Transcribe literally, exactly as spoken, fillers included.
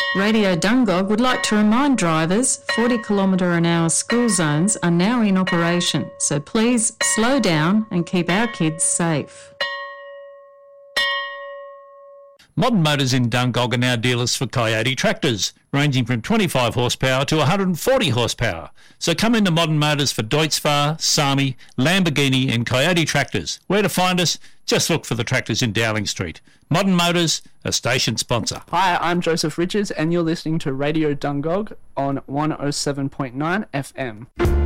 Radio Dungog would like to remind drivers forty kilometre an hour school zones are now in operation, so please slow down and keep our kids safe. Modern Motors in Dungog are now dealers for Coyote tractors, ranging from twenty-five horsepower to one hundred forty horsepower. So come into Modern Motors for Deutz-Fahr, Sami, Lamborghini and Coyote tractors. Where to find us? Just look for the tractors in Dowling Street. Modern Motors, a station sponsor. Hi, I'm Joseph Richards and you're listening to Radio Dungog on one oh seven point nine F M.